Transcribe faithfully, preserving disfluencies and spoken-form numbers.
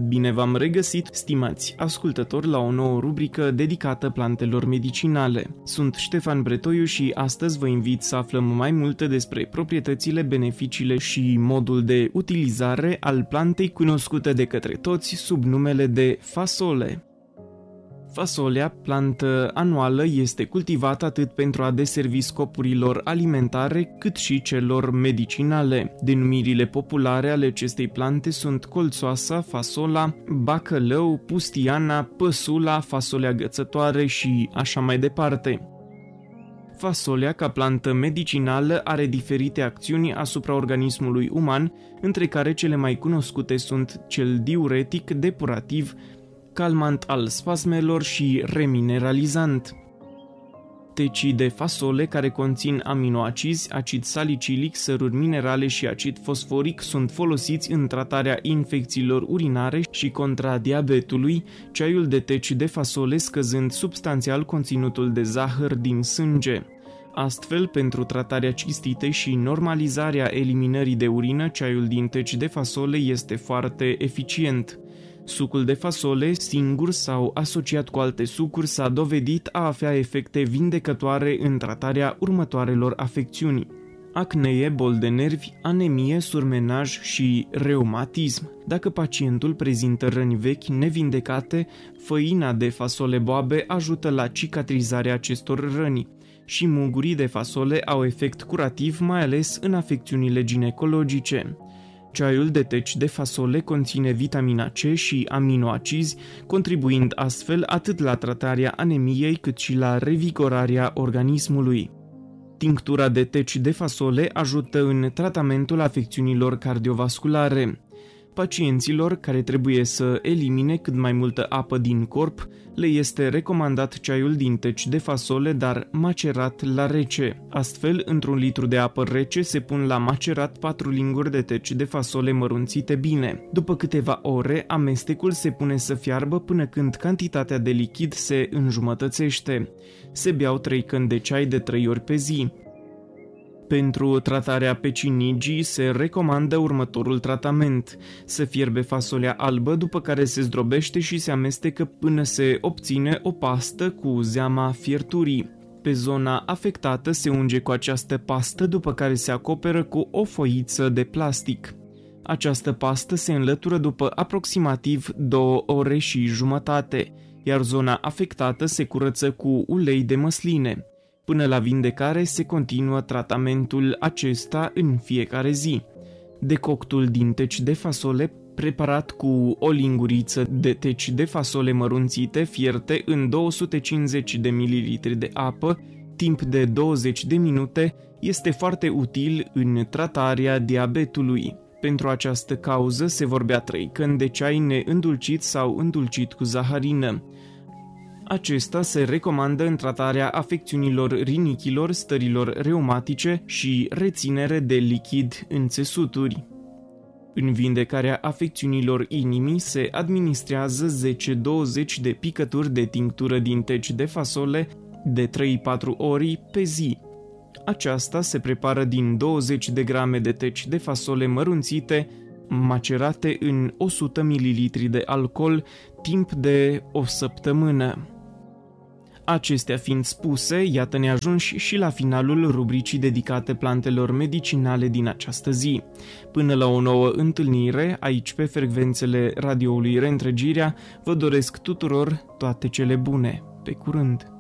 Bine v-am regăsit, stimați ascultători, la o nouă rubrică dedicată plantelor medicinale. Sunt Ștefan Bretoiu și astăzi vă invit să aflăm mai multe despre proprietățile, beneficiile și modul de utilizare al plantei cunoscute de către toți sub numele de fasole. Fasolea, plantă anuală, este cultivată atât pentru a deservi scopurilor alimentare, cât și celor medicinale. Denumirile populare ale acestei plante sunt colțoasa, fasola, bacălău, pustiana, păsula, fasolea gățătoare și așa mai departe. Fasolea, ca plantă medicinală, are diferite acțiuni asupra organismului uman, între care cele mai cunoscute sunt cel diuretic, depurativ, calmant al spasmelor și remineralizant. Tecii de fasole care conțin aminoacizi, acid salicilic, săruri minerale și acid fosforic sunt folosiți în tratarea infecțiilor urinare și contra diabetului, ceaiul de teci de fasole scăzând substanțial conținutul de zahăr din sânge. Astfel, pentru tratarea cistitei și normalizarea eliminării de urină, ceaiul din teci de fasole este foarte eficient. Sucul de fasole, singur sau asociat cu alte sucuri, s-a dovedit a avea efecte vindecătoare în tratarea următoarelor afecțiuni: acnee, boli de nervi, anemie, surmenaj și reumatism. Dacă pacientul prezintă răni vechi nevindecate, făina de fasole boabe ajută la cicatrizarea acestor răni și mugurii de fasole au efect curativ, mai ales în afecțiunile ginecologice. Ceaiul de teci de fasole conține vitamina C și aminoacizi, contribuind astfel atât la tratarea anemiei cât și la revigorarea organismului. Tinctura de teci de fasole ajută în tratamentul afecțiunilor cardiovasculare. Pacienților care trebuie să elimine cât mai multă apă din corp, le este recomandat ceaiul din teci de fasole, dar macerat la rece. Astfel, într-un litru de apă rece se pun la macerat patru linguri de teci de fasole mărunțite bine. După câteva ore, amestecul se pune să fiarbă până când cantitatea de lichid se înjumătățește. Se beau trei căni de ceai de trei ori pe zi. Pentru tratarea pecinigii se recomandă următorul tratament: să fierbe fasolea albă, după care se zdrobește și se amestecă până se obține o pastă cu zeama fierturii. Pe zona afectată se unge cu această pastă, după care se acoperă cu o foiță de plastic. Această pastă se înlătură după aproximativ două ore și jumătate, iar zona afectată se curăță cu ulei de măsline. Până la vindecare se continuă tratamentul acesta în fiecare zi. Decoctul din teci de fasole, preparat cu o linguriță de teci de fasole mărunțite fierte în două sute cincizeci de mililitri de apă, timp de douăzeci de minute, este foarte util în tratarea diabetului. Pentru această cauză se vor bea trei căni de ceai neîndulcit sau îndulcit cu zaharină. Acesta se recomandă în tratarea afecțiunilor rinichilor, stărilor reumatice și reținere de lichid în țesuturi. În vindecarea afecțiunilor inimii se administrează zece douăzeci de picături de tinctură din teci de fasole de trei patru ori pe zi. Aceasta se prepară din douăzeci de grame de teci de fasole mărunțite, macerate în o sută mililitri de alcool, timp de o săptămână. Acestea fiind spuse, iată ne ajungi și la finalul rubricii dedicate plantelor medicinale din această zi. Până la o nouă întâlnire, aici pe frecvențele radioului Reîntregirea, vă doresc tuturor toate cele bune. Pe curând!